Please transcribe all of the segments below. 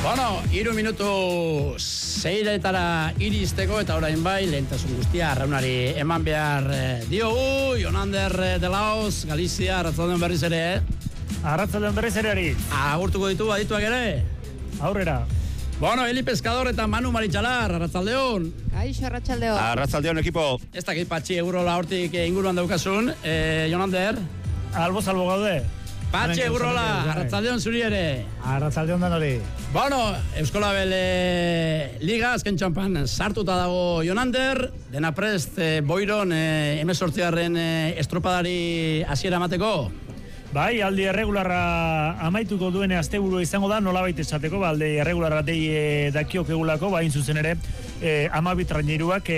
Bueno, 3 minutu 6 iristeko eta orain bai, lehentasun guztia arraunari eman behar diogu, Jonander de Laos, Galizia, arratzaldeon berriz ere, Arratzaldeon berriz ere ari. Agurtuko ditu adituak ere? Aurrera. Bueno, Eli Pescador eta Manu Maritxalar, arratzaldeon. Kaixo, arratsaldeon. Arratzaldeon ekipo. Ez dakit patxi Egurola hortik inguruan daukasun, Jonander? Albo salbo gaude. Patxi Egurola, arratzaldeon zuri ere. Arratzaldeon dan hori. Bueno, Euskolabel Liga, azken txampan sartuta dago Jonander, dena prest Boiron 18. Estropadari hasiera emateko. Bai, aldi erregularra amaituko duen asteburua izango da, nolabait esateko, aldi erregularra dei dakiok egulako, bain zuzen ere, 12 traineruak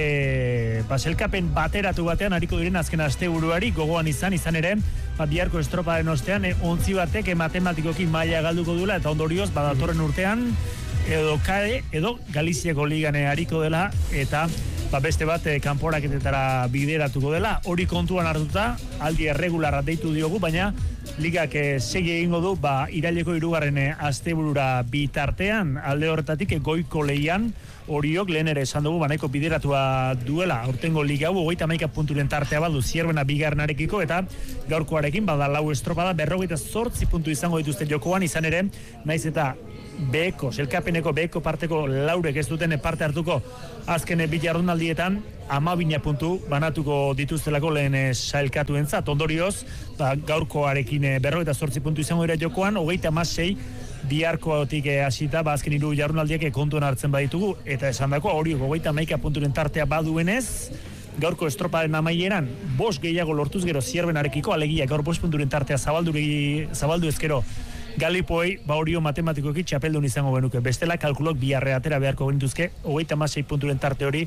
selkapen bateratu batean hariko diren azken asteburuari gogoan izan ere, biharko estropadaren ostean, 11 batek matematikoki maila galduko duela, eta ondorioz, badatorren urtean, edo KAE, edo Galiziako ligan hariko dela, eta beste bat kanporaketetara bideratuko dela, hori kontuan hartuta, aldi erregularra deitu diogu, baina ligak segi egingo du, iraileko 3. asteburura bitartean, alde horretatik goiko lehian, horiok lehen ere esan dugu, nahiko bideratua duela, aurtengo liga hau, 31 punturen tartea badu, Zierbena bigarrenarekiko, eta gaurkoarekin, lau estropada, 48 puntu izango dituzte jokoan, izan ere, naiz eta selkapeneko beko parteko laurek ez duten parte hartuko azken bi jardunaldietan 12 puntu banatuko dituztelako lehen sailkatuentzat. Ondorioz, gaurkoarekin 48 puntu izango dira jokoan, 36 biharkotik hasita, azken 3 jardunaldiak kontuan hartzen baditugu, eta esandako hori 31 punturen tartea baduenez, gaurko estropaden amaieran 5 gehiago lortuz gero Zierbenarekiko, alegia gaur 5 punturen tartea zabaldu ezkero Galipoei, horio matematikoki txapeldun izango genuke. Bestela kalkulok biharre atera beharko genituzke, 36 punturen tarte hori,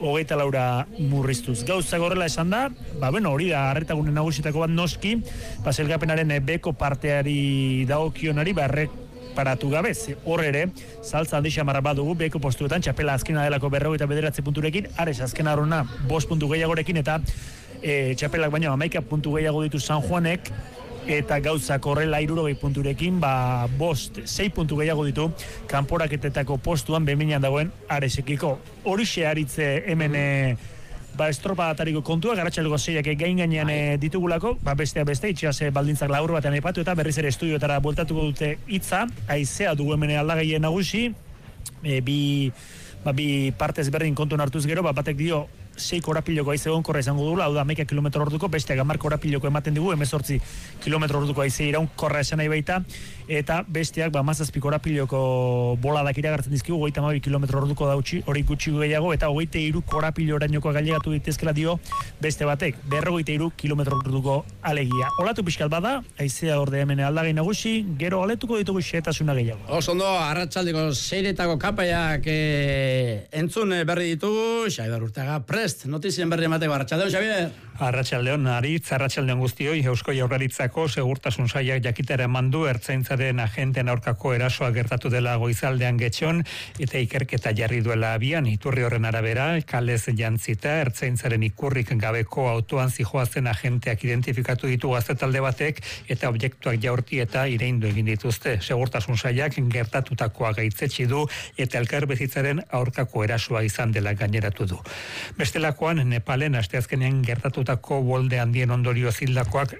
24 murriztuz. Gauza gorrela esan da, hori da arretagune nagusitako bat noski, zelkapenaren beko parteari dagokionari, paratu gabez. Hor ere, saltza handi xamarra badugu, beko postuetan, txapela azkena delako 49 punturekin, ares azkena arrona 5 puntu gehiagorekin, eta txapelak baino 11 puntu gehiago ditu San Juanek, eta gauza korrela 60 punturekin, 6 puntu gehiago ditu kanporaketetako postuan behinean dagoen aresekiko. Horixe aritze hemen estropadariko kontua, garatxaleko 6ak gain gainean ditugulako, beste itxeaz baldintzak labur batean aipatu, eta berriz ere estudioetara bueltatuko dute hitza, haizea dugu hemen aldagaien nagusi, bi partez berdin kontuan hartuz gero, batek dio 6 korapiloko haize egonkorra izango dugula, hau da 11 km orduko, besteak 10 korapiloko ematen digu, 18 km orduko haize iraunkorra esan nahi baita, eta besteak 17 korapiloko boladak iragartzen dizkigu, 32 km orduko dautxi, hori gutxi gehiago, eta 23 korapilorainekoa gailegatu ditezkela dio beste batek, 43 km orduko alegia. Olatu pixkat bada, haizea orde hemen aldagai nagusi, gero aletuko ditugu xehetasuna gehiago. Osondo, arratsaldeko 6etako kapaiak entzun berri ditugu, Xabier Urteaga notizien berri emateko. Arratsaldeon, Xabier. Arratsaldeon, Aritz, arratsaldeon guztioi. Eusko Jaurlaritzako segurtasun sailak jakitera eman du ertzaintzaren agenten aurkako erasoa gertatu dela goizaldean Getxon, eta ikerketa jarri duela abian. Iturri horren arabera, kalez jantzita, ertzaintzaren ikurrik gabeko autoan zijoazen agenteak identifikatu ditu gaztetalde batek, eta objektuak jaurti eta ireindu egin dituzte. Segurtasun sailak gertatutakoa gaitzetsi du, eta elkarbizitzaren aurkako erasoa izan dela gaineratu du. Bestelakoan, Nepalen asteazkenean gertatutako bolde handien ondorio zildakoak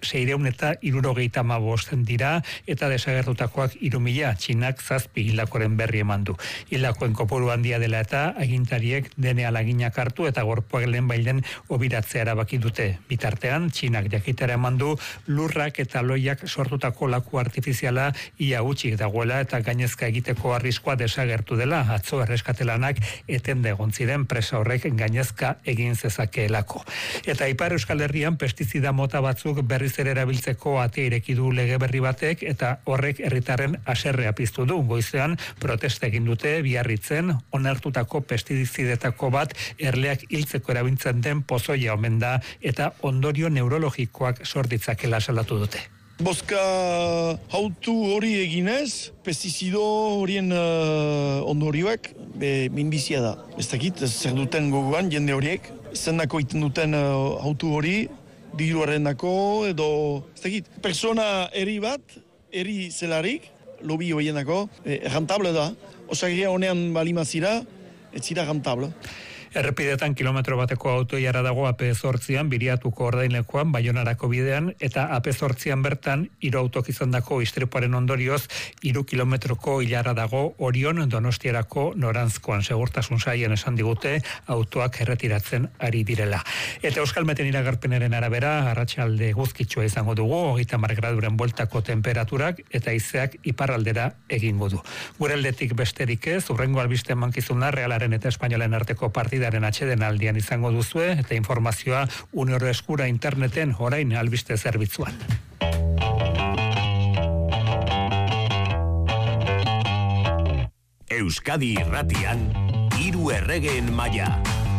675 dira, eta desagertutakoak 3000, Txinak 7 hildakoren berri eman du. Hildakoen kopuru handia dela eta agintariek dene alaginak hartu eta gorpuak lehenbailen obiratzea erabaki dute. Bitartean, Txinak jakitera eman du lurrak eta loiak sortutako laku artifiziala ia gutxik dagoela eta gainezka egiteko arriskoa desagertu dela. Atzo erreskatelanak etende egon ziren presa horrek gainezka egin zezakeelako. Eta Ipar Euskal Herrian pestizida mota batzuk berriz ere erabiltzeko atea ireki du lege berri batek, eta horrek herritarren haserrea piztu du. Goizean protesta egin dute Biarritzen onartutako pestizidetako bat erleak hiltzeko erabiltzen den pozoia omen da, eta ondorio neurologikoak sor ditzakela salatu dute. Boska hautu hori eginez, pestizido horien ondorioak minbizia da. Ez dakit, zer duten gogoan jende horiek, zendako iten duten hautu hori, diruaren dako, edo, ez dakit, persona eri bat, eri zelarik, lobi horienako, errantable da, osagia honean balimazira, ez zira rentable. Errepidetan kilometro bateko autoiara dago AP8an, Biriatuko ordainlekuan, Baionarako bidean, eta AP8an bertan, 3 autok izandako istripuaren ondorioz, 3 kilometroko ilara dago Orion Donostiarako norantzkoan. Segurtasun saien esan digute, autoak erretiratzen ari direla. Eta Euskalmeten iragarpenaren arabera, arratsalde guzkitsua izango dugu, 30 graduren bueltako temperaturak, eta haizeak iparraldera egingo du. Gure aldetik besterik ez, hurrengo albiste mankizuna Realaren eta Espainolen arteko partida atxeden aldian izango duzue, eta informazioa Uneoro Eskura interneten orain albiste zerbitzuan. Euskadi Irratian, 3 erregeen maila.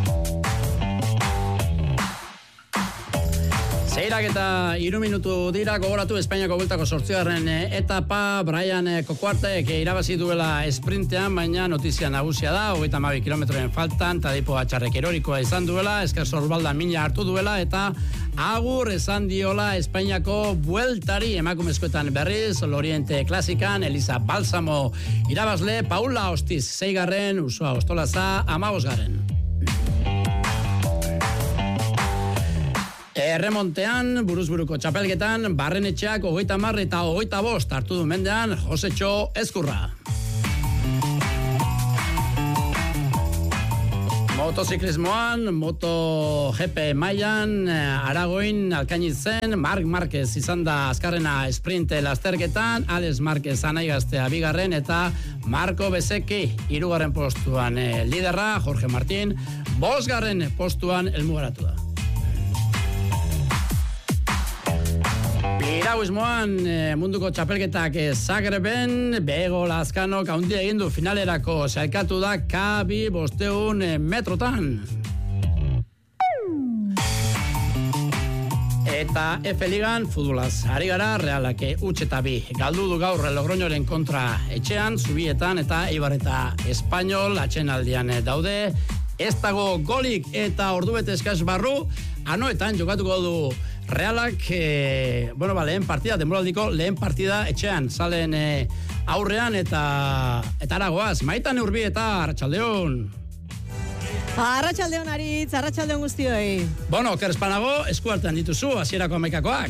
Zeirak eta 3 minutu dira, gogoratu Espainiako bueltako 8. etapa, Brian Kokuartek irabazi duela esprintean, baina notizia nagusia da, 32 kilometroen faltan, Tadipo Atxarrek erorikoa izan duela, Esker Sorbalda mina hartu duela, eta agur esan diola Espainiako bueltari emakumezkoetan berriz, Loriente klasikan, Elisa Balsamo irabazle, Paula Ostiz 6. Usua Ostolaza 15. Erremontean, buruzburuko txapelketan, Barrenetxeak 30 eta 25 hartu du mendean, Josetxo Ezkurra. Motoziklismoan, MotoGP mailan, Aragoin Alkainitzen, Marc Marquez izan da azkarrena sprinte lasterketan, Alex Marquez anaigaztea 2. eta Marco Bezeki 3. postuan liderra, Jorge Martín 5. postuan helmugaratu da. Piragüismoan munduko txapelketak Zagreben, Bego Lazkano handia egin du finalerako, sailkatu da K2 500 metrotan. Eta F-Ligan futbolaz ari gara, Realak 1-2 galdu du gaur Logroñoren kontra etxean, Zubietan, eta Eibar eta Espainol atxenaldian daude. Ez dago golik eta ordubete eskas barru, anoetan jokatuko du Realak, lehen partida, denboraldiko lehen partida etxean, salen aurrean eta aragoaz. Maitan Urbi eta Arratsaldeon. Arratsaldeon Aritz, arratsaldeon guztioi. Kerspanago, eskuartean dituzu, hasierako 11koak.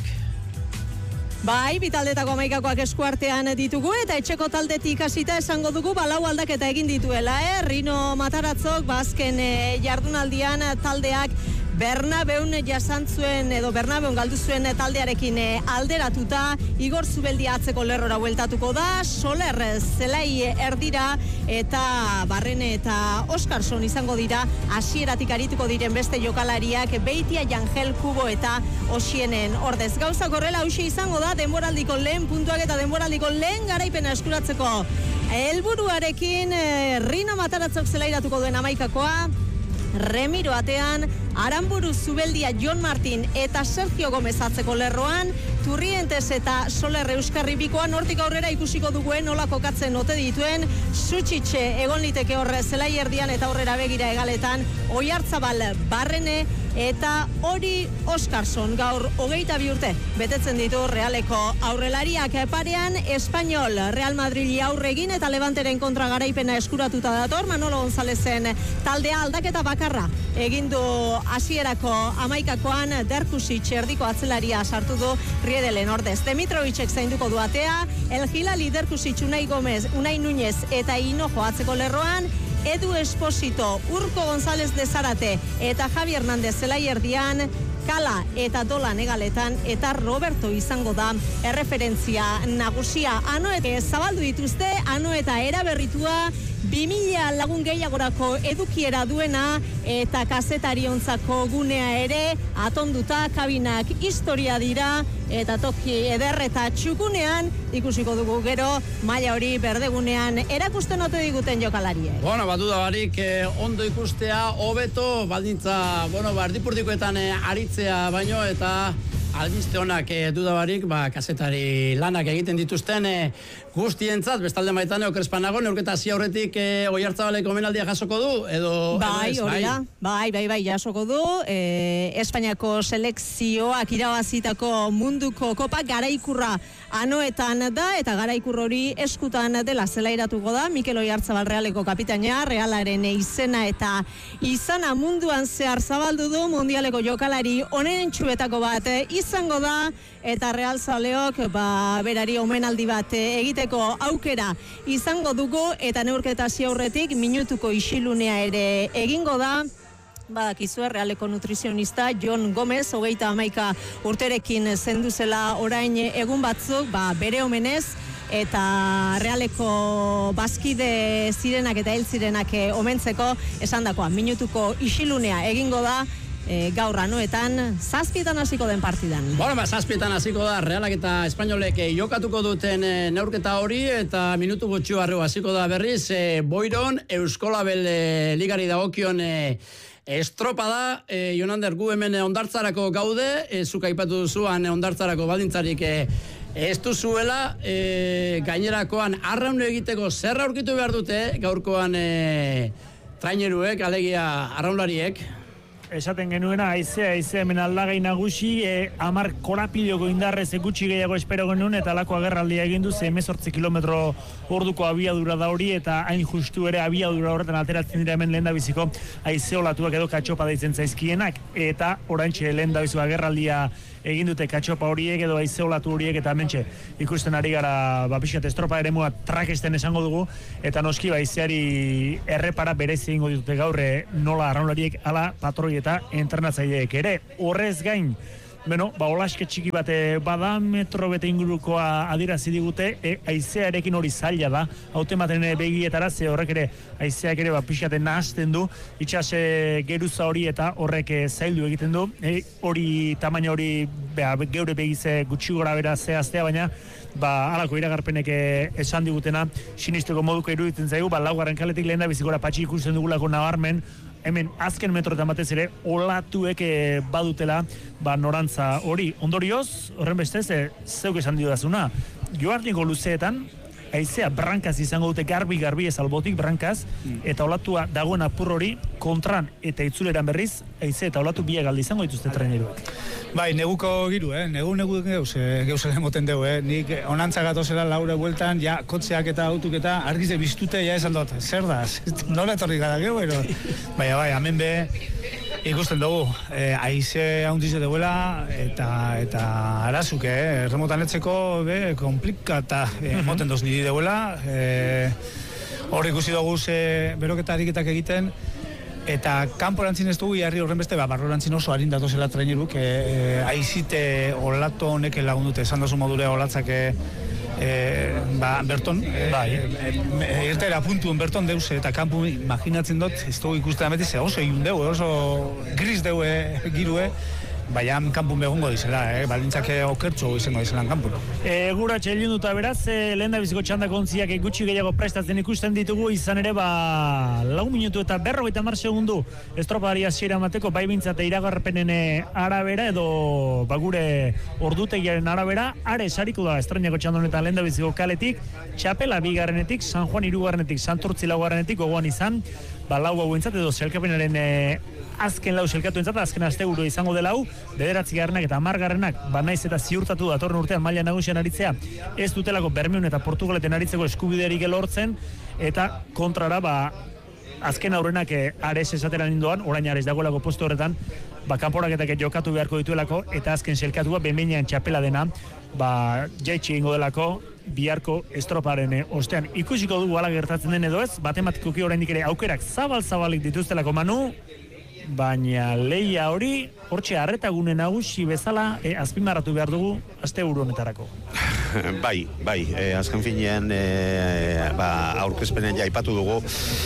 Bai, bitaldetako 11koak eskuartean ditugu, eta etxeko taldetik hasita esango dugu lau aldaketa egin dituela, Rino Mataratzok, bazken jardunaldian taldeak Bernabeun jasantzuen edo Bernabeun galdu zuen taldearekin alderatuta, Igor Zubeldia atzeko lerrora bueltatuko da, Soler zelai erdira, eta Barrene eta Oskarson izango dira hasieratik arituko diren beste jokalariak, Beitia, Jangel, Kubo eta Osienen ordez. Gauzak horrela hauxe izango da, denboraldiko lehen puntuak eta denboraldiko lehen garaipena eskuratzeko helburuarekin, Rino Mataratzok zelairatuko duen 11koa, Remiro atean, Aramburu Zubeldia, Jon Martin eta Sergio Gomez atzeko lerroan, Turrientes eta Soler Euskarri bikoan, hortik aurrera ikusiko duguen nola kokatzen ote dituen, Sutsitxe egon liteke horre zelai erdian eta aurrera begira egaletan, Oiartzabal Barrene eta hori Oskarson gaur 22 urte betetzen ditu Realeko aurrelariak. Parean Espainol Real Madridi aurregin eta Levanteren kontra garaipena eskuratuta dator, Manolo Gonzalezen taldea aldaketa bakarra egin du hasierako 11koan, Derkusic erdiko atzelaria sartu du Riedelen ordez. Demitrovicek zainduko du atea, El Hilali, Derkusic, Unai Gomez, Unai Núñez eta Hinojo atzeko lerroan, Edu Esposito, Urko González de Zarate eta Javi Hernández zelai erdian, Kala eta Dolan egaletan, eta Roberto izango da erreferentzia nagusia. Anoete zabaldu dituzte, Anoeta eraberritua, 2000 lagun gehiagorako edukiera duena eta kazetariontzako gunea ere atonduta, kabinak historia dira eta toki eder eta txukunean ikusiko dugu gero maila hori berdegunean erakusten ote diguten jokalariek. Baduda barik ondo ikustea hobeto, baldintza, erdipurdikoetan aritzea baino eta albiste honak dudabarik, kazetari lanak egiten dituzten Guztientzat, bestalde maitan Okerspanago, neurketa hasi aurretik Oiartzabaleko omenaldia jasoko du, edo... Bai, hori da, bai, jasoko du. Espainiako selekzioak irabazitako munduko kopa garaikurra anoetan da, eta garaikur hori eskutan dela zelairatuko da. Mikel Oiartzabal Realeko kapitaina, Realaren izena eta izana munduan zehar zabaldu du, mundialeko jokalari honen txuetako bat izango da, eta Real Zaleok berari omenaldi bat egiteko aukera izango dugu, eta neurketa hasi aurretik minutuko isilunea ere egingo da. Badakizue, Realeko nutrizionista Jon Gomez, 31 urterekin zenduzela orain egun batzuk, bere omenez, eta Realeko bazkide zirenak eta hil zirenak omentzeko esandakoa minutuko isilunea egingo da. Gaur anoetan, 7:00 hasiko den partidan. Bueno, 7:00 hasiko da, Realak eta Espainolek jokatuko duten neurketa hori, eta minutu gutxi barru hasiko da berriz, Boiron, Euskolabel ligari dagokion estropa da, Jonander, gu hemen ondartzarako gaude, zuk aipatu duzuan ondartzarako baldintzarik ez duzuela, gainerakoan arraun egiteko zer aurkitu behar dute, gaurkoan traineruek, alegia arraunlariek. Esaten genuena, haizea hemen aldagai nagusi, 10 korapideoko indarrez gutxi gehiago espero genuen, eta alako agerraldia egin du, 18 kilometro orduko abiadura da hori, eta hain justu ere abiadura horretan alteratzen dira hemen lehendabiziko haizeo latuak edo katxopa deitzen zaizkienak, eta oraintxe lehendabizu agerraldia egin dute katxopa horiek edo haizeo latu horiek, eta hementxe ikusten ari gara pixkat estropa ere mua trakesten esango dugu, eta noski haizeari errepara berezi egingo ditute gaurre nola arraunlariek ala patroi eta entrenatzaileek ere. Horrez gain, olaske txiki bat bada, metro bete ingurukoa adierazi digute, haizearekin hori zaila da, hautematen begietara, ze horrek ere haizeak ere pixkaten nahazten du, itxas geruza hori eta horrek zaildu egiten du, hori tamaina hori geure begize gutxi gora bera zehaztea, baina halako iragarpenek esan digutena sinisteko moduko iruditzen zaigu, laugarren kaletik lehen da bizikora patxi ikusten dugulako nabarmen, hemen azken metroetan batez ere olatuek badutela norantza hori. Ondorioz, horren bestez, zeuk esan diodazuna, joarniko luzeetan, haizea brankaz izango dute garbi ez albotik brankaz, eta olatua dagoen apur hori kontran eta itzuleran berriz, haize eta olatu biak aldi izango dituzte traineruak. Bai, neguko giru, negu geuzela emoten dugu, nik onantza gatozela laure bueltan, ja, kotzeak eta autuk eta argize biztute, ja esan dut, zer da, nola etorri gara gero, bai, hemen be, ikusten dugu, haize haundize duela, eta arazuk, erremotan etzeko, komplikata emoten doz niri duela, hor ikusi dugu beroketa ariketak egiten, eta kanporantzin ez dugu jarri horren beste, barrorantzin oso harin datozela traineruk, haizite olato honek lagundute, esan dozu modure olatzak berton, irtera puntuen berton deuz, eta kanpu imaginatzen dut, ez dugu ikusten ametiz, oso iun deu, oso gris deu girue, baina kanpun begongo dizela, baldintzak okertxo izango dizelan kanpun. Gura txelin duta beraz, lehen da biziko txandako ontziak gutxi gehiago prestatzen ikusten ditugu, izan ere 4 minutu eta 50 segundu estropadari hasiera emateko, bai bintzate iragarpenen arabera edo gure ordutegiaren arabera, are sariko da estrainako txandonetan lehen da biziko kaletik, Txapela 2. San Juan 3. Santurtzi 4. gogoan izan, 4 hau bintzat edo zelkapenaren azken 4 zelkatu entzat, azken asteburu izango dela hau, 9. eta 10. Naiz eta ziurtatu datorren urtean maila nagusian aritzea, ez dutelako Bermeon eta Portugaleten aritzeko eskubiderik lortzen, eta kontrara azken aurrenak Ares esateran indoan, orain Ares dagoelako postu horretan, kanporaketak jokatu beharko dituelako, eta azken zelkatua bemenean Txapela dena, jaitsi egingo delako, biharko estroparen ostean. Ikusiko dugu ala gertatzen den edo ez, matematikoki oraindik ere aukerak zabalik dituztelako Manu, baina leia hori, hortxe arretagune nagusi bezala, azpimarratu behar dugu asteburu honetarako. Bai, azken finean aurkezpenen ja aipatu dugu.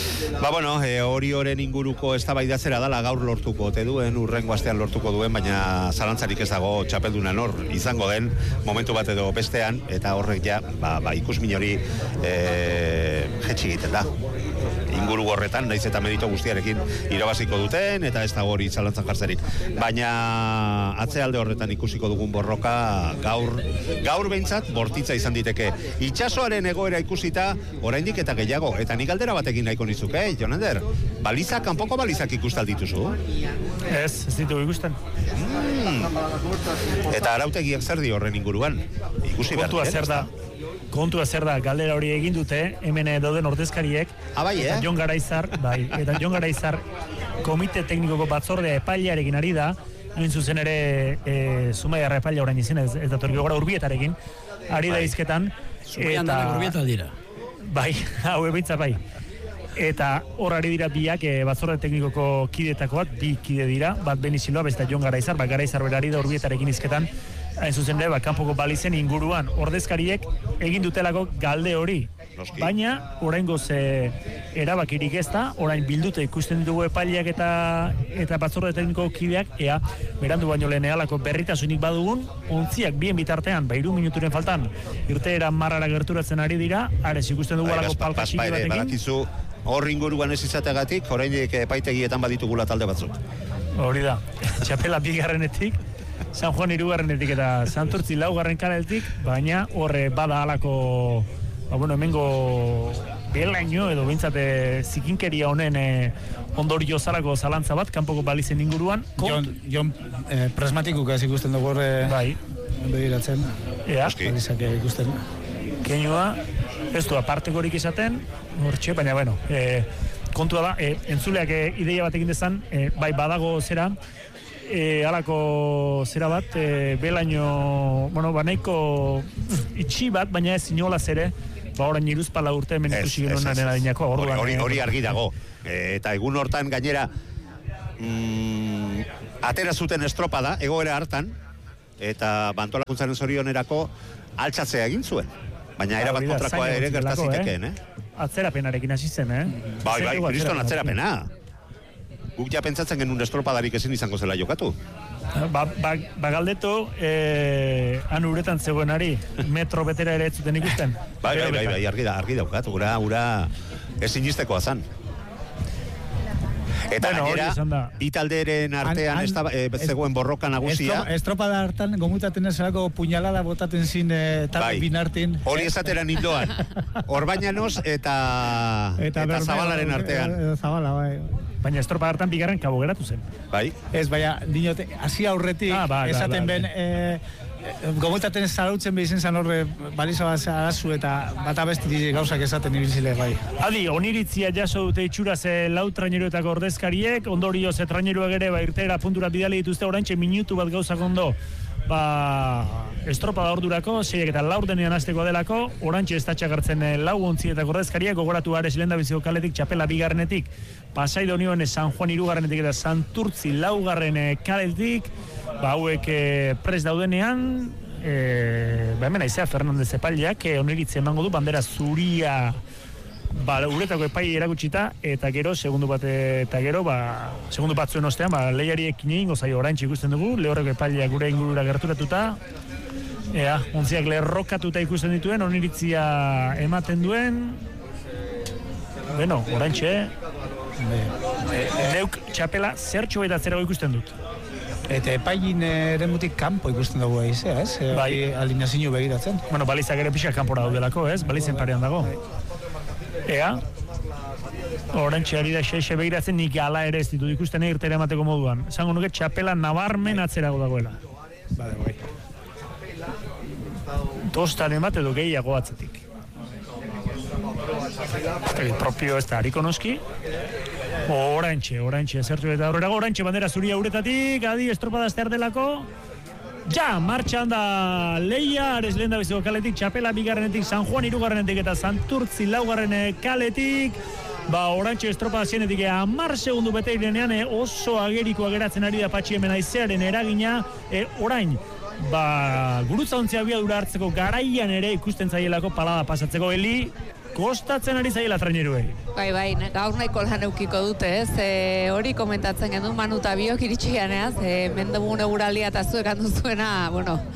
Hori horren inguruko eztabaida zera dala gaur lortuko ote duen, urrengo astean lortuko duen, baina zalantzarik ez dago txapeldunan hor izango den momentu bat edo bestean, eta horrek ja ikusmin hori jetxi egiten da. Inguru horretan, naiz eta merito guztiarekin irabaziko duten, eta ez da hori zalantzan jartzerik. Baina atzealde horretan ikusiko dugun borroka gaur behintzat bortitza izan diteke. Itxasoaren egoera ikusita oraindik eta gehiago. Eta nik galdera batekin nahiko nizuke, Jonander? Balizak, kanpoko balizak ikustal dituzu? Ez ditugu ikusten. Eta arautegiak zer di horren inguruan? Ikusi behar. Kontua zer da, galdera hori egin dute, hemen dauden ordezkariek, eta Jon Garaizar komite teknikoko batzordea epailearekin ari da, hain zuzen ere Zumaiarra epailea orain izan, ez datorki gora Urbietarekin, ari da izketan. Zumaian dara Urbieta dira. Bai, hau ebitza bai. Eta hor ari dira biak batzorde teknikoko kidetakoak, bi kide dira, bat Beniziloa, besta Jon Garaizar, Garaizar berari da Urbietarekin izketan, hain zuzen ere, kanpoko balizen inguruan ordezkariek egin dutelako galde hori. Baina, oraingoz erabakirik ez da, orain bilduta ikusten ditugu epaileak eta batzorde tekniko kideak, ea, berandu baino lehen ealako berritasunik badugun, ontziak bien bitartean, 3 minuturen faltan, irteera marrara gerturatzen ari dira, arez ikusten dugu alako palka txiki batekin. Badakizu, hor inguruan ez izateagatik, orainik epaitegietan baditugula talde batzuk. Hori da, txapela 2. San Juan 3. eta Santurtzi 4. kaletik, baina horre bada alako, hemengo belaino edo bintzate zikinkeria honen ondorio zarako zalantza bat, kanpoko balizen inguruan. Jon presmatikuk ez ikusten dugu horre begiratzen. Balizak ikusten. Keinua, ez du apartekorik izaten, hortxe, baina kontua da, entzuleak ideia bat egin dezan, bai badago zera, alako zera bat, belaino, nahiko itxi bat, baina ez inolaz ere, orain 14 urte hemen ikusi genuen adinako. Hori argi dago. Eta egun hortan gainera atera zuten estropada, egoera hartan, eta bantolakuntzaren zorionerako altxatzea egin zuen. Baina erabat kontrakoa ere gertazitekeen, Atzerapenarekin hasi zen, Bai, kriston atzerapena. Guk ja pentsatzen genuen estropadarik ezin izango zela jokatu. Galdetu, han uretan zegoenari, metro betera ere ez zuten ikusten. Bai, argi daukat, ura ezin iztekoa zan. Eta gainera, italderen artean zegoen borroka nagusia. Estropada hartan, gomutaten ezerako puñalada botaten zin talde binartin. Hori esateran hildoan. Orbañanos eta Zabalaren artean. Zabala, bai. Baina estropada hartan bigarren kabo geratu zen. Bai. Ez, baina, dinote, hasi aurretik, esaten ben, gomutaten zarautzen behizen zan horre baliza bat arazu eta bat abesti gauzak esaten ibilzile, bai. Adi, oniritzia jaso dute itxuraz lau traineruetako ordezkariek, ondorioz traineruak ere irteera puntura bidali dituzte oraintxe minutu bat gauzak ondo, estropada ordurako, 6 eta 4 denean hasteko delako, oraintxe ez tatxagartzen lau ontzietako ordezkariek, gogoratu Ares lehendabiziko kaletik, Txapela 2. Pasaido Uniones San Juan 3. eta Santurtzi 4. kaletik, hauek prest daudenean, hemen aizea Fernandez epaileak, oniritze emango du, bandera zuria uretako epai erakutsita, eta gero, segundu batzuen ostean, lehiariekin egingo zaio oraintxe ikusten dugu, lehorreko epaileak gure ingurura gerturatuta, ontziak lerrokatuta ikusten dituen, oniritzia ematen duen, oraintxe, neuk Txapela zertxo eta zerago ikusten dut. Eta epailin eremutik kanpo ikusten dugu eizea, ez? Bai. Alineazio begiratzen. Balizak ere pixak kanpora daudelako, ez? Balizen parean dago. Orantxe ari da xe begiratzen, nik ala ere ez ditut ikusten irtera emateko moduan. Esango nuke Txapela nabarmen atzerago dagoela. Bai. Tostan emat edo gehiago atzetik. Propio ez da hariko noski. Orantxe, zertu eta horrelago, orantxe bandera zuria uretatik, adi estropada ester delako. Martxan da Leia, Ares lehendabiziko kaletik, Txapela 2. San Juan 3. eta Santurtzi 4. kaletik. Orantxe estropada zienetik 10 segundu bete irenean oso agerikoa geratzen ari da Patxi hemen aizearen eragina, orain. Gurutza ontzia abiadura hartzeko garaian ere ikusten zaielako palada pasatzeko heli, kostatzen ari zaiela traineruei. Bai, gaur nahiko lan eukiko dute, ez? Hori komentatzen genuen Manu eta biok iritsi ganeaz, mendemun eguralia eta zuek handu zuena,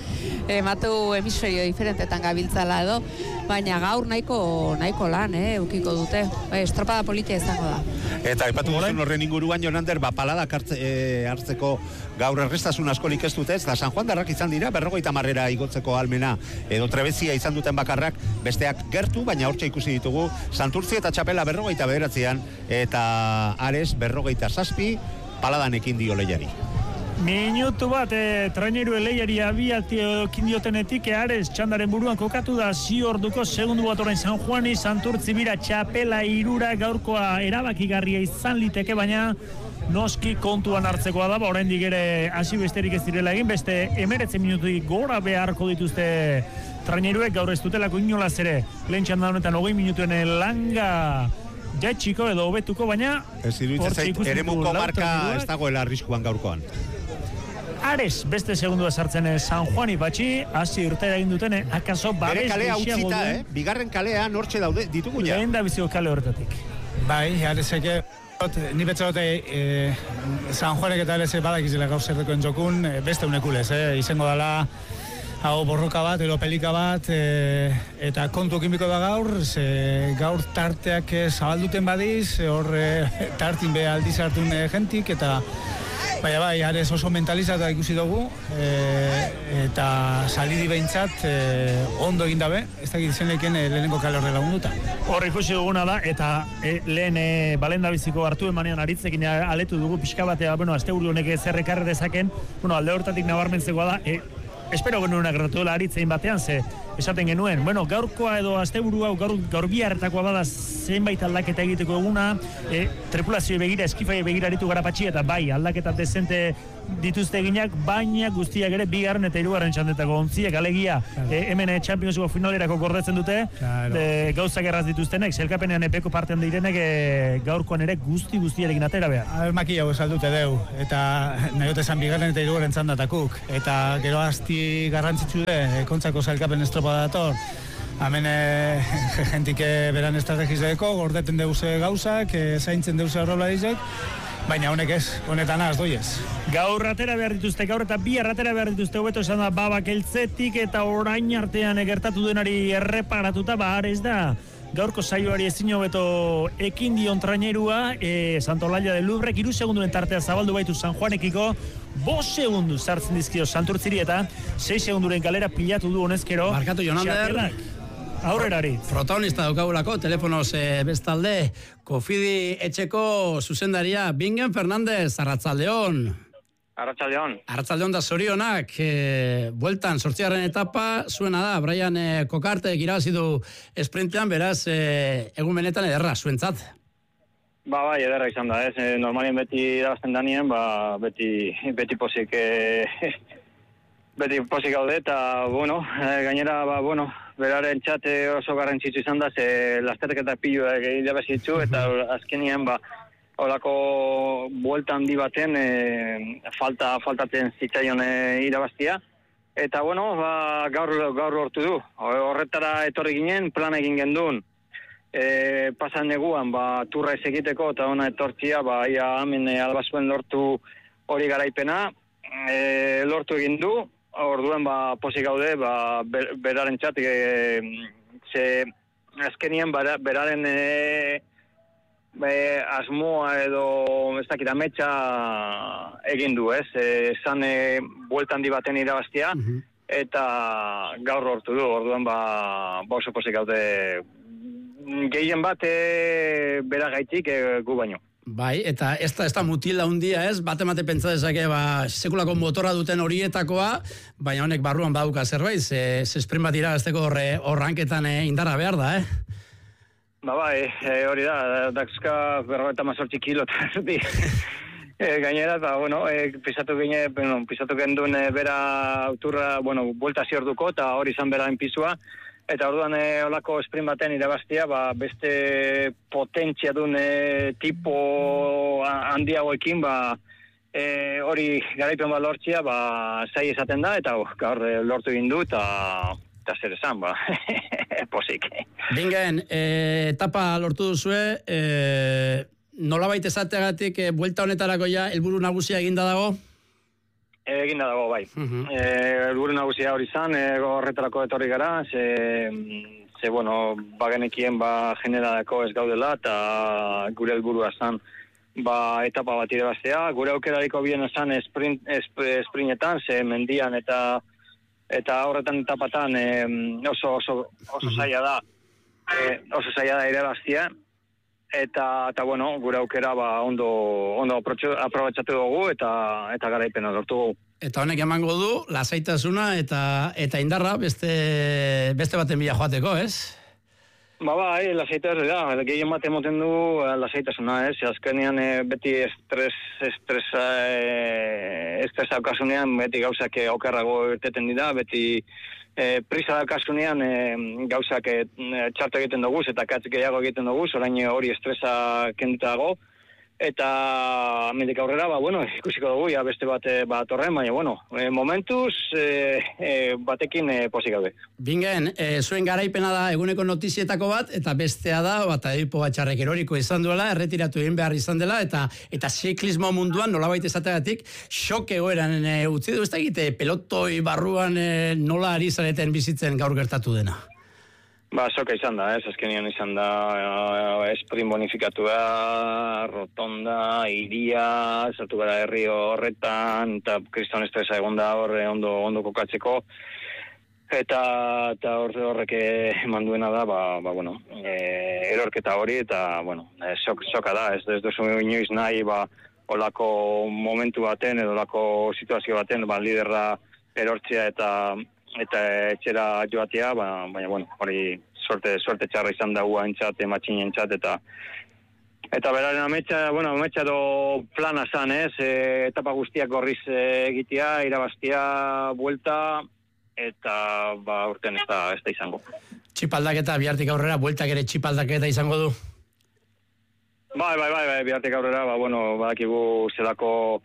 ematu hemisferio diferentetan gabiltzala edo, baina gaur nahiko lan, eukiko dute. Estropada politia izango da. Eta aipatu duzun horren inguruan, Jonander, paladak hartzeko gaur errestasun askorik ez dute, eta San Juan darrak izan dira, 50 igotzeko almena, edo trebezia izan duten bakarrak, besteak gertu, baina hortxe ikusi ditugu, Santurtzi eta Txapela 59an, eta Ares 57, paladan ekin dio lehiari. Minutu bat, traineru lehiari ekin diotenetik, Ares txandaren buruan kokatu da, orduko segundu bat orain San Juani, Santurtzi bira, Txapela 3, gaurkoa erabakigarria izan liteke, baina noski kontuan hartzekoa da, oraindik ere hasi besterik ez direla egin, beste 19 minututik gora beharko dituzte traineruek, gaur ez dutelako inolaz ere, lehen txanda honetan 20 minutuen langa jaitsiko edo hobetuko, baina ez iruditzen zait, eremuko marka ez dagoela arriskuan gaurkoan. Ares, beste segundua sartzen San Juani patxi, hasi urtera egin dutene, akaso babes bere kalea utzita, bigarren kalea nortxe daude ditugu ja. Lehen da biziko kale horretatik. Bai, Areseke, ni betxagote San Juanek eta Aresek badakizela gauzerrekoen jokun, beste unekulez, izango dela hau borroka bat, ero pelika bat, eta kontu ekinbiko da gaur, gaur tarteak zabalduten badiz, hor tartin be aldiz hartun jentik, eta bai, Ares oso mentalizata ikusi dugu, eta salidi behintzat ondo egin dabe, ez dakit zeneken lehenengo kale horrela unduta. Hor ikusi duguna da, eta lehen balendabiziko hartu emanean aritzekin aletu dugu pixka batea, asteburu honek zerrekarre dezaken, alde hortatik nabarmentzekoa da, espero genuen agratuela aritzein batean, ze esaten genuen, gaurkoa edo asteburu hau gaur biharretakoa bada zenbait aldaketa egiteko eguna, tripulazio begira, eskifai begira aritu gara patxi, eta bai, aldaketa dezente dituzte eginak, baina guztiak ere bigarren eta hirugarren txandetako ontziak, alegia, hemen Championseko finalerako gordetzen dute, gauzak erraz dituztenek, selkapenean epeko partean direnek gaurkoan ere guztiarekin atera behar. Maki hau esaldute deu, eta nahi esan bigarren eta hirugarren txandatakuk, eta gero asti garrantzitsu de, kontzako selkapen estropa dator, hemen jentik beran estrategizeko, gordeten deuze gauzak, zaintzen deuze horrela dizek, baina honek ez, honetan doiez. Gaur atera behar dituzte, gaur eta bi atera behar dituzte, hobeto esan da babak eltzetik eta orain artean gertatu denari erreparatuta, Ares da. Gaurko saioari ezin hobeto ekin dion trainerua, Santolalla de Lubrek 3 segunduren tartea zabaldu baitu San Juanekiko, 5 segundu sartzen dizkio Santurtziri eta 6 segunduren kalera pilatu du honezkero. Barkatu, Jonander. Aurrerari. Protagonista daukagulako, telefonoz bestalde, Kofidi etxeko zuzendaria, Bingen Fernandez, Arratsaldeon. Arratsaldeon da zorionak, bueltan, 8. etapa, zuena da, Brian Kokartek irabazi du esprintean, beraz, egun benetan ederra, zuentzat. Bai, ederra izan da, normalien beti irabazten danien, beti posik, gaude, eta, gainera, beraren txate oso garrantzitsu izan da, ze lasterketa pilua irabazitzu, eta azkenien, holako buelta handi baten faltatzen zitzaion irabaztia. Eta, gaur lortu du. Horretara etorri ginen, plan egin gendun. Pasan neguan, turra ez egiteko, eta ona etortzia, ia hemen albazuen lortu hori garaipena. Lortu egin du, orduan pozik gaude, beraren txat, ze azkenien beraren asmoa edo ez dakit ametsa egin du, esan bueltan di baten irabaztia, eta gaur lortu du, orduan oso pozik gaude gehien bat bera gaitik gu baino. Bai, eta ez da mutila hundia bate pentsa dezake, sekulako motora duten horietakoa, baina honek barruan baduka zerbait, ze sprint bat irabazteko horranketan indarra behar da, hori da, dakska 58 kilo gainera, eta, pisatu gendun bera auturra, buelta ziorduko, eta hori izan beraren pisua, eta orduan olako sprint baten irabaztia, beste potentzia duen tipo handiagoekin, hori garaipen lortzia, zai esaten da, eta gaur lortu egin du, eta zer esan, posik. Bingen, etapa lortu duzue, nolabait esateagatik, buelta honetarako ja, helburu nagusia eginda dago? Eginda dago, bai. Helburu nagusia hori izan, horretarako etorri gara, ze bueno, bagenekien generalako ez gaudela, eta gure helburua zan, etapa bat irabaztea. Gure aukerariko bien zan sprintetan, ze mendian eta horretan etapatan oso zaila da, irabaztea. Eta bueno, gure aukera ondo aprobetxatu dugu eta garaipena lortu dugu. Eta honek emango du, lasaitasuna eta indarra beste baten bila joateko, ez? Bai, lasaitasuna da, gehien bat emoten du lasaitasuna, ez? Azkenean beti estresa okasunean, beti gauzak okerrago irteten dira, beti prisa dakasunean gauzak txarto egiten dugu eta katz gehiago egiten dugu, orain hori estresa kenduta dago, eta mendik aurrera, ikusiko dugu, beste bat horren, baina, momentuz batekin pozik gaude. Bingen, zuen garaipena da eguneko notizietako bat, eta bestea da, Tadej Pogačarrek eroriko izan duela, erretiratu egin behar izan dela, eta ziklismo munduan, nolabait esategatik, xok egoeran utzi du, ez da egite, pelotoi barruan nola ari zareten bizitzen gaur gertatu dena? Soka izan da, azkenian izan da, sprint bonifikatua, rotonda, iria, sartu gara herri horretan, eta kriston estresa egon da horre ondo kokatzeko, eta horrek eman duena da, erorketa hori, eta, soka da, ez duzu inoiz nahi, olako momentu baten, edo olako situazio baten, liderra erortzea eta etxera joatea, baina, hori suerte txarra izan da guaintzat, matxinentzat, eta beraren ametsa do plana zan, etapa guztiak gorriz egitea, irabaztea, buelta, eta urten ez da izango. Txipaldaketa, bihartik aurrera, bueltak ere txipaldaketa izango du? Bai, bihartik aurrera, badakigu zelako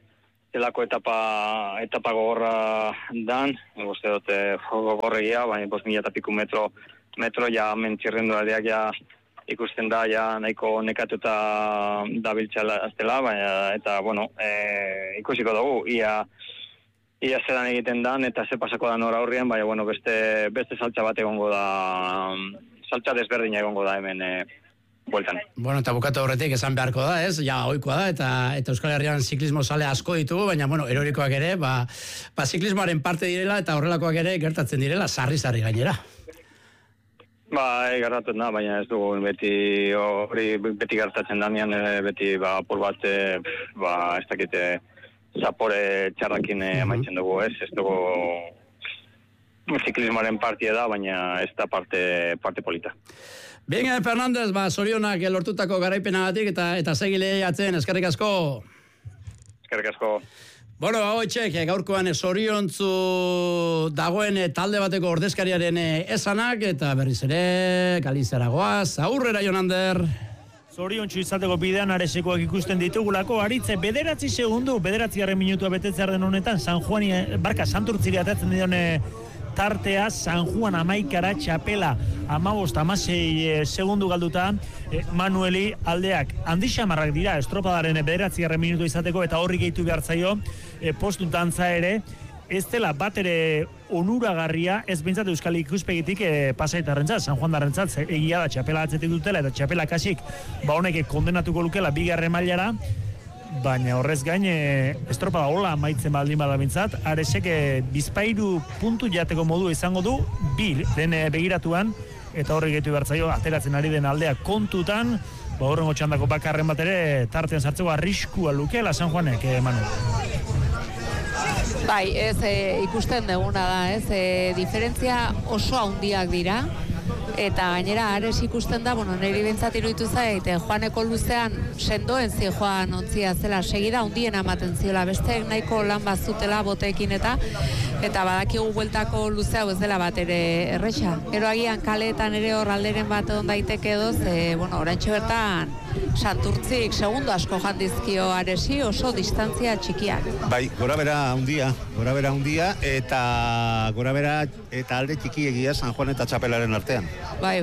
etapa gogorra dan, uste dut gogorregia, baina 5.000 eta piku metro ja mentzirrendu aldeak ja ikusten da, ja nahiko nekatuta dabiltzala aztela, eta ikusiko dugu, ia zelan egiten dan, eta ze pasako da nora aurrien, baina beste saltza bat egongo da, saltza desberdina egongo da hemen bueltan. Eta bukatu horretik esan beharko da, ez? Ja, oikoa da, eta Euskal Herrian ziklismo sale asko ditugu, baina, erorikoak ere, ziklismoaren parte direla, eta horrelakoak ere gertatzen direla, sarri gainera. Gertatzen da, baina ez dugu beti gertatzen danean, beti apur bat, ez dakite, zapore txarrakin amaitzen dugu, ez? Ez dugu ziklismoaren partia da, baina ez da parte polita. Bien, Fernandez, zorionak lortutako garaipenagatik eta segile atzen, eskerrik asko. Eskerrik asko. Etxek, gaurkoan zoriontzu dagoen talde bateko ordezkariaren esanak, eta berriz ere, Galizara goaz, aurrera Jonander. Zoriontzu izateko bidean aresekoak ikusten ditugulako, aritze 9 segundu, 9. minutua betetzear den honetan, Santurtziri atatzen dione tartea, San Juan 11 txapela 15-16 segundu galduta, Manueli aldeak handi xamarrak dira, estropadaren 9. minutu izateko, eta horri gehitu behar zaio, postu dantza ere, ez dela bat ere onuragarria, ez bintzat euskal ikuspegitik pasaitarrentzat, San Juan darrentzat, egia da txapela atzetik dutela, eta txapela kasik, honek kondenatuko lukela 2. mailara, baina horrez gain estropada hola amaitzen baldin bada bintzat, aresek bizpairu puntu jateko modu izango du, 2 den begiratuan, eta horri gehitu bertzaio ateratzen ari den aldea kontutan, horrengo txandako bakarren bat ere tartean sartzeko arriskua lukeela San Juanek, Manu. Bai, ez ikusten deguna da, ez diferentzia oso handiak dira, eta gainera ares ikusten da, niri bintzat iruditu zait, Juaneko luzean sendoen Joan ontzia zela, segida hundien ematen ziola, beste nahiko lan bazutela boteekin eta badakigu bueltako luzea ez dela bat ere erresa. Gero agian kaleetan ere hor alderen bat egon daiteke edoz, oraintxe bertan Santurtzik segundo asko jandizkio Aresi, oso distantzia txikiak. Bai, gora bera handia, eta alde txiki egia San Juan eta Txapelaren artean. Bai.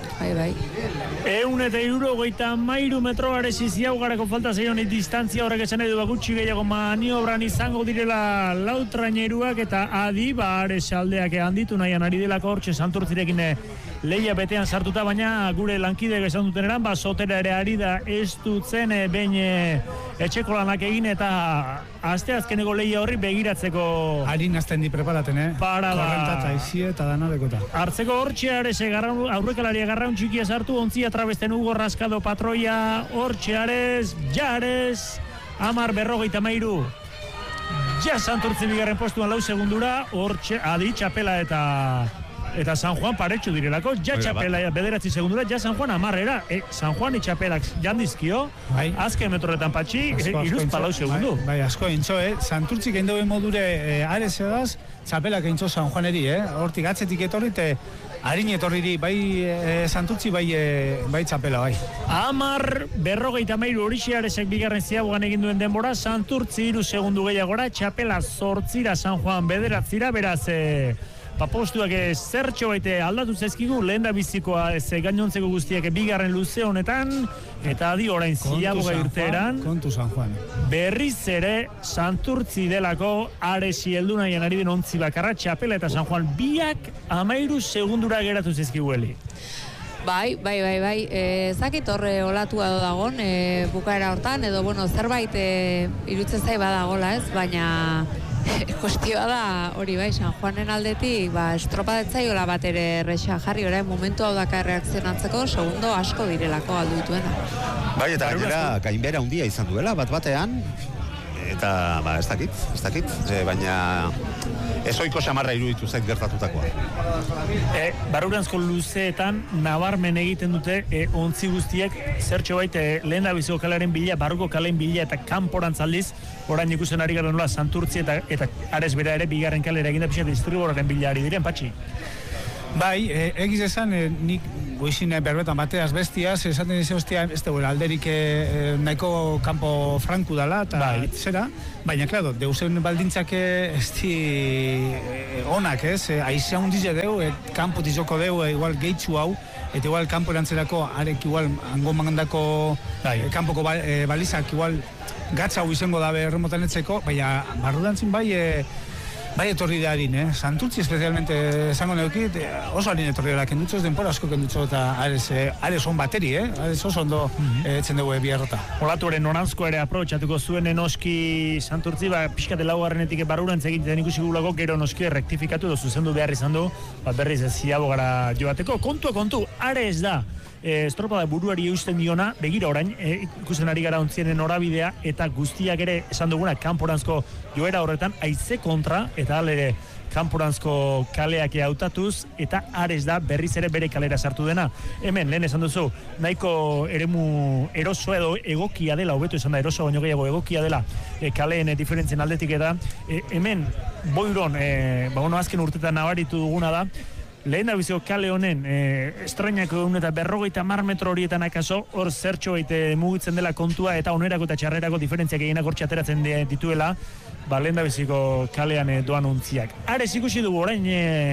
163 metro Aresi ziaugarako falta zeioni distantzia horrek esan edu gutxi gehiago maniobran izango direla lau traineruak eta adi Aresi aldeak handitu nahian ari delako hortxe Santurtzirekin leia betean sartuta, baina gure lankideak esan duten eran, Sotera ere ari da ez dutzen behin etxeko lanak egin eta asteazkeneko leia horri begiratzeko harin azten di preparaten, Parada eta izie eta danalekota. Hartzeko hortxe Arese aurrekalaria garraun txikia sartu, ontzia trabesten Hugo Rascado patroia, hortxe Ares, Jares, 10:43. Ja Santurtzi bigarren postuan 4 segundura, hortxe adi Txapela eta San Juan paretxu direlako, ja Txapela 9 segundura, ja San Juan 10era, San Juan Txapelak jandizkio, azken metroretan patxi, 3 segundu. Bai, asko intzo, Santurtzik egin dauen modure Ares edaz, Txapelak egin San Juaneri, hortik atzetik etorri, harin etorriri, bai Santurtzi, bai Txapela, bai. 10:43 horixe Aresek bigarren ziabogan egin duen denbora, Santurtzi 3 segundu gehiagora, Txapela 8 San Juan 9, beraz, postuak zertxo baite aldatu zezkigu, lehen da bizikoa gainontzeko guztiak bigarren luze honetan, eta adi orain ziaboga irteeran. Kontu San Juan. Berriz ere Santurtzi delako Aresi heldu nahian ari den ontzi bakarra, Txapela eta San Juan biak 13 segundura geratu zezkigueli. Bai, zakit horre olatua dagon, bukaera hortan, edo zerbait irutzen zai badagola ez, baina kostioa da hori bai, San Juanen aldetik, estropadetzaiola bat ere erresa jarri, orain momentu hau daka reakzionatzeko, segundo asko direlako aldu dituena. Bai, eta gainera gainbera handia izan duela, bat-batean, eta ez dakit, baina ezoiko samarra iruditu zait gertatutakoa. Barruranzko luzeetan nabarmen egiten dute ontzi guztiek zertxo bait lehen da biziko kalaren bila, barruko kalen bila eta kanporantz aldiz, orain ikusten ari gara nola Santurtzi eta Ares bera ere bigarren kalera eginda pixat distribuoraren bila ari diren, Patxi? Bai, egiz esan, nik goizin berbetan bateaz bestiaz, esaten dize hostia, ez duela alderik nahiko kanpo franku dala, eta zera, baina, klaro, deusen baldintzak ez di onak, ez? Aizea hundize deu, kanpo tizoko deu, igual gehitzu hau, eta igual kanpo erantzerako, arek igual hango mangandako kanpoko balizak, igual gatza hau izango dabe erremotanetzeko, baina barrudantzin bai etorri da harin, Santurtzi espezialmente esango neukit, oso harin etorri da kendutxo, denpora asko kendutxo eta Ares on bateri, Ares oso ondo etzen dugu biarrota. Olatuaren noranzko ere aprobetxatuko zuen noski Santurtzi, pixkate laugarrenetik barrurantz egiten ikusi gulako, gero noski rektifikatu edo zuzendu behar izan du, berriz ez ziabogara joateko. Kontu, Ares da, estropada buruari eusten diona, begira orain, ikusten ari gara ontzienen norabidea, eta guztiak ere esan duguna kanporanzko joera horretan, haize kontra, eta alere kanporanzko kaleak hautatuz, eta Ares da berriz ere bere kalera sartu dena. Hemen, lehen esan duzu, nahiko eremu eroso edo egokia dela, hobeto esan da eroso baino gehiago egokia dela, kaleen diferentzien aldetik eta hemen, boiron, azken urtetan nabaritu duguna da, lehen da biziko kale honen estrainako egun eta 50 metro horietan akaso hor zertxo baite mugitzen dela kontua eta onerako eta txarrerako diferentziak eginak hor txateratzen dituela, lehen da biziko kalean doan ontziak. Ares ikusi dugu orain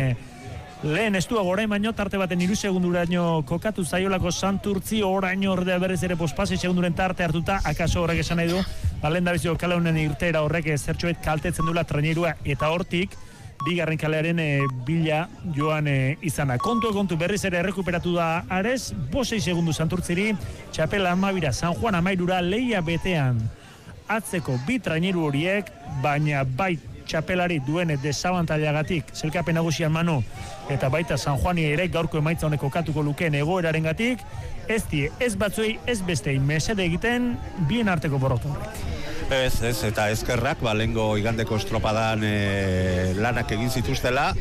lehen estuago orain baino tarte baten 3 segunduraino kokatu zaiolako Santurtzi, orain ordea berriz ere pospase segunduren tarte hartuta, akaso horrek esan nahi du, lehen da biziko kale honen irteera horrek zertxo bait kaltetzen duela trainerua eta hortik bigarren kalearen bila joan izana. Kontu berriz ere errekuperatu da Ares, 5 segundu Santurtziri, Txapela 12, San Juan 13, leia betean atzeko bi traineru horiek, baina bai Txapelari duen desabantaiagatik zelkapen nagusian Manu, eta baita San Juani ere gaurko emaitza honek kokatuko lukeen egoeraren gatik, ez batzuei, ez bestei mesede egiten bien arteko borrotu horrek. Ez, eta eskerrak, lengo igandeko estropadan lanak egin zituztela,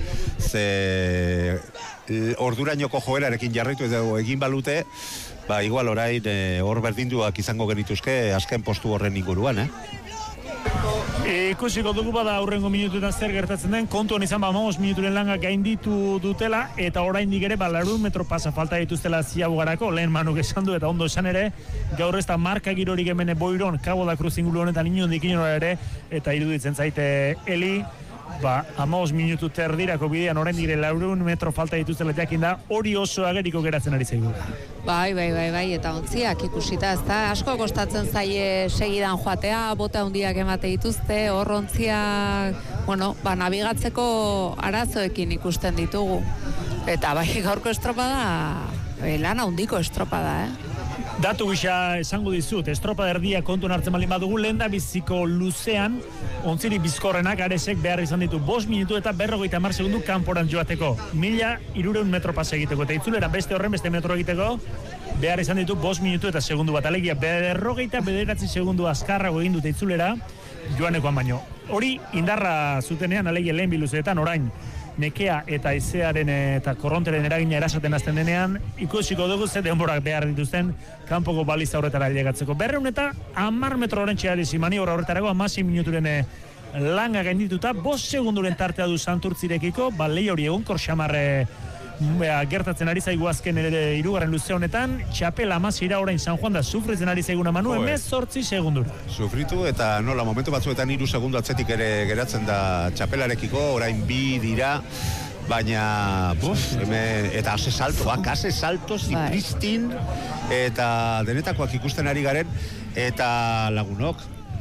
ze ordurainoko joerarekin jarraitu edo egin balute, igual orain hor berdinduak izango genituzke azken postu horren inguruan, Ikusiko dugu bada aurrengo minutuetan zer gertatzen den, kontuan izan 15 minuturen langa gainditu dutela, eta oraindik ere 200 metro pasa falta dituztela Ziabogarako, lehen Manuk esan du, eta ondo esan ere, gaur ez da marka girorik hemen Boiron, Cabo da Cruz inguru honetan inondik inora ere, eta iruditzen zaite Eli, 15 minutu terdirako bidean oraindik ere 200 metro falta dituztela jakin da, hori oso ageriko geratzen ari zaigu. Bai, eta ontziak ikusita, ez da, asko kostatzen zaie segidan joatea, bota handiak emate dituzte, hor ontziak, nabigatzeko arazoekin ikusten ditugu. Eta bai, gaurko estropada, lan handiko estropada, Datu gisa esango dizut, estropada erdia kontuan hartzen baldin badugu, lehen da biziko luzean, ontziri bizkorrenak Aresek behar izan ditu 5 minutu eta 50 segundu kanporan joateko. 1300 metro pasa egiteko, eta itzulera beste metro egiteko, behar izan ditu 5 minutu eta segundu bat. Alegia, 59 segundu azkarrago egin dute itzulera, joanekoan baino. Hori indarra zutenean, alegia lehen biluzeetan, orain, nekea eta izearen eta korronteren eragina erasaten azten denean, ikusiko dugu ze denborak behar dituzten kanpoko baliza horretara llegatzeko. 200 eta 10 metro horrentxea dizi maniobra horretarako 16 minuturen langa gaindituta, 5 segunduren tartea du Santurtzirekiko, lehi hori egonkor xamarre gertatzen ari zaigu azken ere 3. luze honetan, txapela amazira orain San Juan da sufritzen ari zaiguna Manu, 18 segundura. Sufritu eta nola momentu batzuetan 3 segundu atzetik ere geratzen da txapelarekiko, orain 2 dira, baina eta ase saltos zipristin eta denetakoak ikusten ari garen, eta lagunok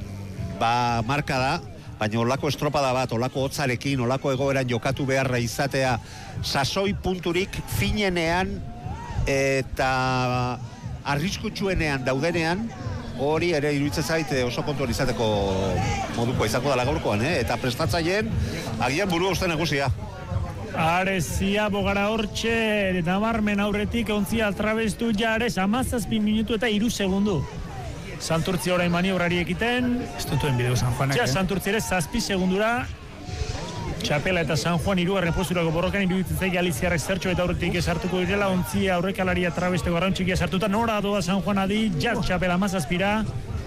marka da, baina olako estropada bat, olako hotzarekin, olako egoeran jokatu beharra izatea, sasoi punturik finenean eta arriskutsuenean daudenean, hori ere iruditzen zait oso kontuan izateko moduko izango dela gaurkoan, eta prestatzaileen agian burua uste nagusia. Arezia bogara hortxe, nabarmen aurretik ontzia altrabestu Ares 17 minutu eta 3 segundu. Santurtzi orain maniobrari ekiten. Ez dutuen bideo San Juanek, Santurtzi ere 7 segundura. Txapela eta San Juan 3. posturako borrokan iruditzen zaik Galiziarrek zertxo eta aurretik esartuko direla, ontzia aurrekalaria trabesteko arrauntxikia sartuta, nora doa San Juan adi, Txapela 17.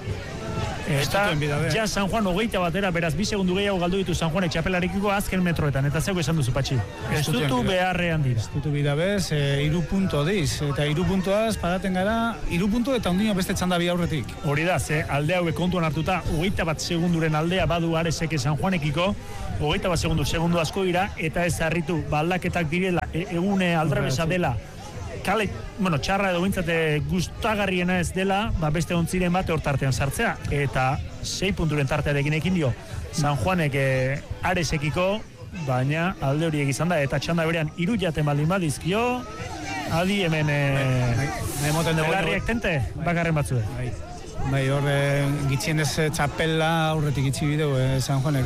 Eta San Juan 21 batera, beraz 2 segundu gehiago galdu ditu San Juanek txapelarekiko azken metroetan, eta zego esan duzu Patxi. Ez dutu beharrean dira. Ez dutu bidabez, 3 punto diz, eta 3 puntoaz paraten gara, 3 punto eta ondino beste txanda bi aurretik. Hori da, alde hauek kontuan hartuta, 21 segunduren aldea badu Aresek San Juanekiko, 21 segundu asko dira, eta ez harritu, baldaketak direla, egune aldrebesa dela, kale, txarra edo bintzate gustagarriena ez dela, beste ontziren bate hortartean sartzea, eta 6 punturen tartearekin ekin dio San Juanek Aresekiko, baina alde horiek izan da, eta txanda berean 3 jaten baldin badizkio, adi hemen belarriak tente, bakarren batzue. Bai, hor gitxienez txapela aurretik itxi bideu San Juanek,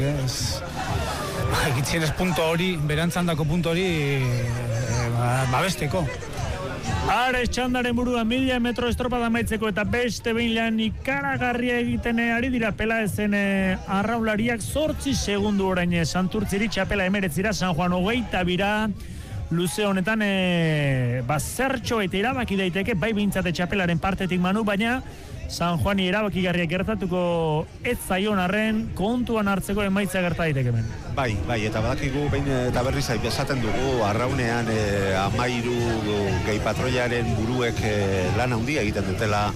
gitxienez punto hori, berantzandako punto hori babesteko. Ares txandaren buruan 1000 metro estropada maitzeko eta beste behinlean ikaragarria egiten ari dira pela ezen arraulariak 8 segundu orain Santurtziri, txapela 19 San Juan 22 luze honetan zertxo eta irabaki daiteke, bai bintzate txapelaren partetik Manu, baina San Juani erabakigarriak gertatuko ez zaion arren kontuan hartzeko emaitza gerta daiteke hemen. Bai, eta badakigu behin eta berriz esaten dugu arraunean 13 gehi patroiaren buruek lan handia egiten dutela,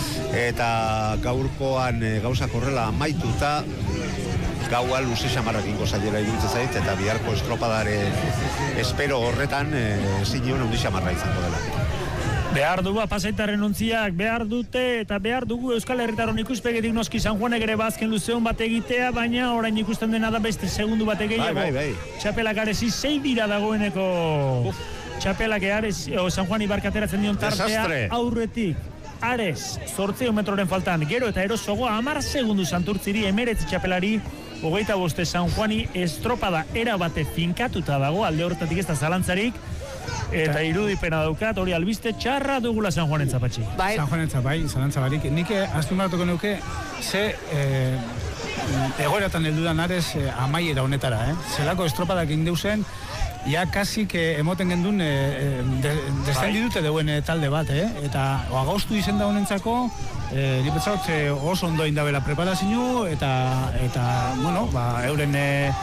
eta gaurkoan gauzak horrela amaituta gaua luze xamarrak ingo zailera iruditzen zait, eta biharko estropadaren espero horretan zineon handi xamarra izango dela. Behar dugu Pasaitarren ontziak, behar dute eta behar dugu Euskal Herritaron ikuspegetik noski San Juanek ere bazken luzeon bat egitea, baina orain ikusten dena da beste segundu bat gehiago. Bai. Txapelak Aresi 6 dira dagoeneko. Txapelak San Juan ibarkateratzen dion tartea aurretik. Ares, 8 metroren faltan, gero eta erosogo 10 segundu Santurtziri, 19 txapelari, 25 San Juani estropada era bate finkatuta dago, alde horretatik ez da zalantzarik, eta irudipena daukat, hori albiste txarra dugula San Juanentza, Patxi. San Juanentza, bai, zalantzabarik. Nik azpimarratuko neuke, ze egoeratan heldudan Ares amaiera honetara, zelako estropadak indeuzen, ja kasik emoten gendun descendi dute deuen talde bat, eta agostu izen da honentzako, nipetzaut oso ondo indabela preparazio, eta bueno, euren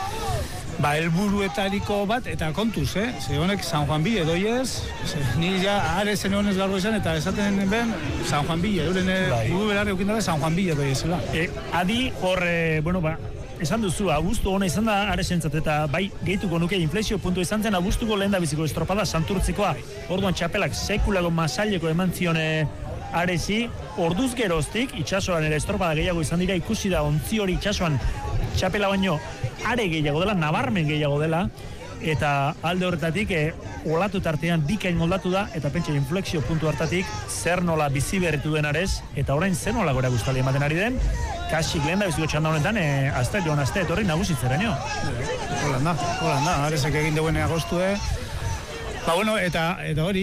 helburuetariko bat, eta kontuz, ze honek San Juan Bille doiez, ni ja arezen honez garbo esan, eta esaten ben San Juan Bille, euren buru belarri okindabe San Juan Bille doiezela. Adi, hor, esan duzu, abuztu hona izan da arezentzat, eta bai gehituko nuke inflexio puntu izan zen abuztuko lehen da biziko estropada Santurtzikoa, orduan txapelak sekulago masaileko eman zion arezi, orduz geroztik, itxasoan ere estropada gehiago izan dira, ikusi da ontzi hori itxasoan txapela baino are gehiago dela, nabarmen gehiago dela, eta alde horretatik olatu tartean bikain moldatu da, eta pentsa inflexio puntu hartatik zer nola bizi berritu den arez, eta orain zer nola gora guztali ematen ari den, kasik lehen da biziko txanda honetan, azte etorri nagusitzeraino. Hola da, arezek egin deuen agostue. Bueno, eta hori,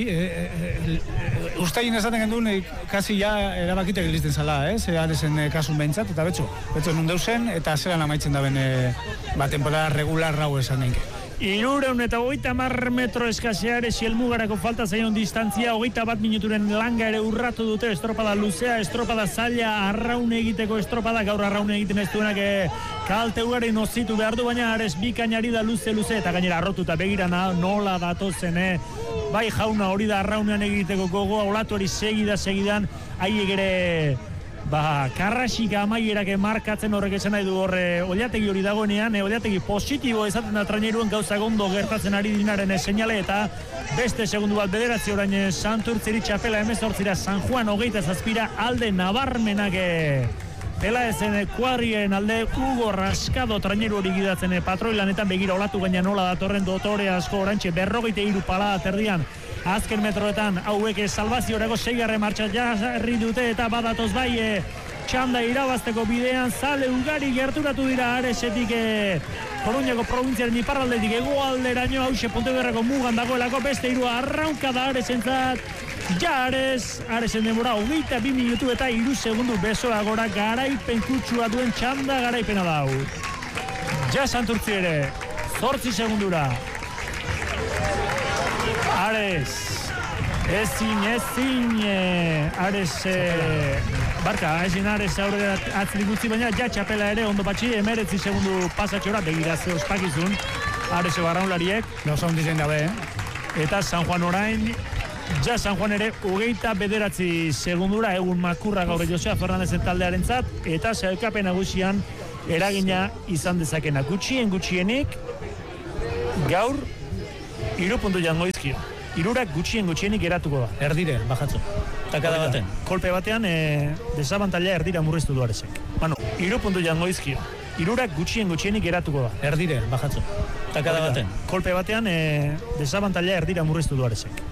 ustain esaten gendun, kasi ja erabakitek elizten zala, arezen kasun behintzat, eta betxo nun deusen, eta zelan amaitzen da ben temporada regular rau esan denke. 330 metro eskaseare Sielmugarako falta zaion distantzia, 21 minuturen langa ere urratu dute, estropada luzea, estropada zaila, arraun egiteko estropada, gaur arraun egiten ez duenak kalte ugari nozitu behar du, baina ares bikainari da luze, eta gainera arrotuta begira nola datozen, bai jauna hori da arraunean egiteko gogoa, olatu hori segidan, haiek ere karrasika amaierak markatzen horrek esan nahi du horre oliategi hori dagoenean, oliategi positibo esaten da traineruen gauza gondo gertatzen ari dinaren seinale, eta beste segundu bat bederatzi orain Santurtziri txapela 18 San Juan 27 alde nabarmenak Pela ezen kuadrien alde Hugo Rascado traineru hori gidatzen patroilanetan begira olatu gaina nola datorren dotore asko orantxe 43 palada terdian azken metroetan hauek salvaziorako 6. martxa jarri dute eta badatoz bai txanda irabazteko bidean zale ugari gerturatu dira aresetik Coruñako probintziaren iparraldetik hegoalderaino hauxe Pontevedrako mugan dagoelako beste hirua arraunka da aresentzat Aresen denbora 22 minutu eta 3 segundu besoa gora garaipen kutsua duen txanda garaipena dau. Santurtzi ere 8 segundura. Ares ezin Ares ezin Ares aurrera atzirik utzi, baina txapela ere ondo patxi 19 segundu pasatxora begirazio ospakizun Ares barraunlariek gauza hondizen dabe, eta San Juan orain San Juan ere 29 segundura egun makurra gaur Josea Fernandezen taldearentzat, eta sailkapen nagusian eragina izan dezakena gutxienik gaur 3 puntu jango dizkio. 3 gutxienik geratuko da. Erdire, bajatzo. Takada baten. Kolpe batean desabantaila erdira murriztu du Aresek. 3 puntu jango dizkio. 3 gutxienik geratuko da. Erdire, bajatzo. Takada baten. Kolpe batean desabantaila erdira murriztu du Aresek.